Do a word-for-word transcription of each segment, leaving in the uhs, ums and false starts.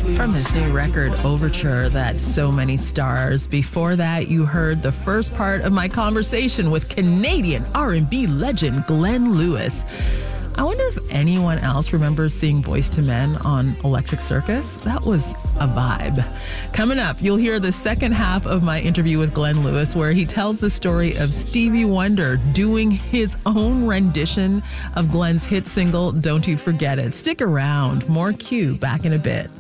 From his new record, Overture, that's So Many Stars. Before that, you heard the first part of my conversation with Canadian R and B legend Glenn Lewis. I wonder if anyone else remembers seeing Boyz two Men on Electric Circus. That was a vibe. Coming up, you'll hear the second half of my interview with Glenn Lewis, where he tells the story of Stevie Wonder doing his own rendition of Glenn's hit single, Don't You Forget It. Stick around. More Q back in a bit.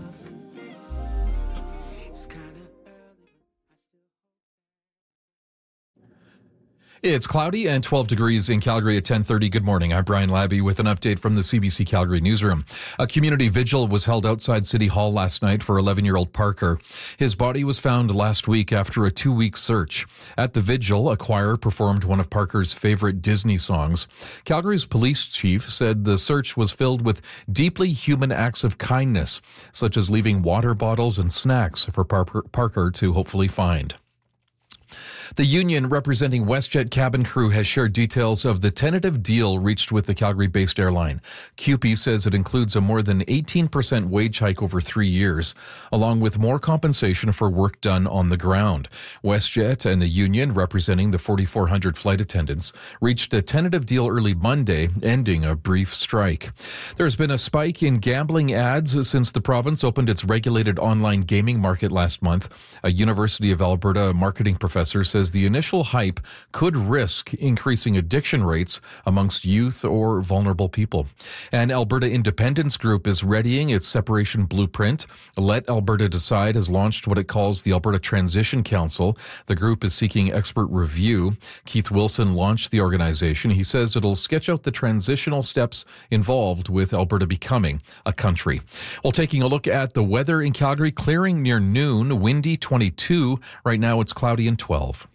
It's cloudy and twelve degrees in Calgary at ten thirty. Good morning. I'm Brian Labby with an update from the C B C Calgary newsroom. A community vigil was held outside City Hall last night for eleven-year-old Parker. His body was found last week after a two-week search. At the vigil, a choir performed one of Parker's favorite Disney songs. Calgary's police chief said the search was filled with deeply human acts of kindness, such as leaving water bottles and snacks for Parker, Parker to hopefully find. The union representing WestJet cabin crew has shared details of the tentative deal reached with the Calgary-based airline. C U P E says it includes a more than eighteen percent wage hike over three years, along with more compensation for work done on the ground. WestJet and the union representing the forty-four hundred flight attendants reached a tentative deal early Monday, ending a brief strike. There's been a spike in gambling ads since the province opened its regulated online gaming market last month. A University of Alberta marketing professor says the initial hype could risk increasing addiction rates amongst youth or vulnerable people. An Alberta Independence Group is readying its separation blueprint. Let Alberta Decide has launched what it calls the Alberta Transition Council. The group is seeking expert review. Keith Wilson launched the organization. He says it'll sketch out the transitional steps involved with Alberta becoming a country. Well, taking a look at the weather in Calgary, clearing near noon, windy twenty-two. Right now it's cloudy and twelve.